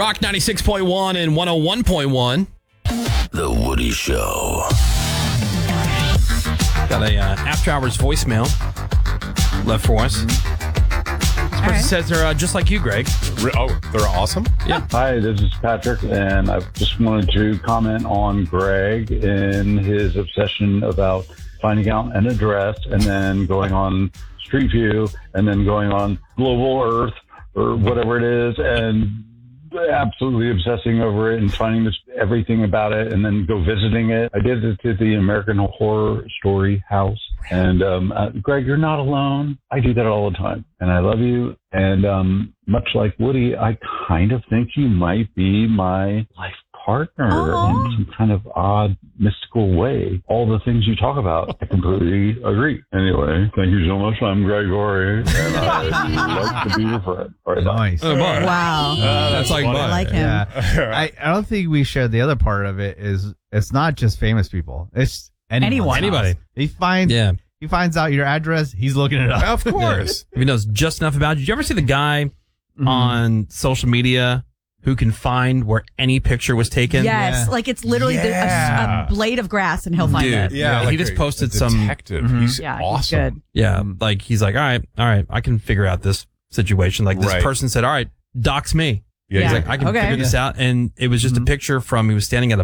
Rock 96.1 and 101.1. The Woody Show. Got a after hours voicemail left for us. This person says they're just like you, Greg. Oh, they're awesome? Yeah. Hi, this is Patrick, and I just wanted to comment on Greg and his obsession about finding out an address and then going on Street View and then going on Global Earth or whatever it is and absolutely obsessing over it and finding everything about it and then go visiting it. I did it to the American Horror Story house. And Greg, you're not alone. I do that all the time. And I love you. And much like Woody, I kind of think you might be my life partner in some kind of odd, mystical way. All the things you talk about, I completely agree. Anyway, thank you so much. I'm Gregory, and I'd like to be your friend. All right, Nice. Oh, Bud. Wow. That's like I Bud. like him. Yeah. I don't think we shared the other part of it is it's not just famous people. It's Anyone. Anybody. He finds out your address. He's looking it up. Of course. If he knows just enough about you. Did you ever see the guy on social media who can find where any picture was taken? Yes, like it's literally a blade of grass and he'll find it. Yeah, he just posted a some detective. He's Yeah, he's awesome. good. Yeah, like he's like, all right, I can figure out this situation. Like this Right. person said, all right, dox me. Yeah, He's he's like, I can Okay. figure this out. And it was just a picture from, he was standing at a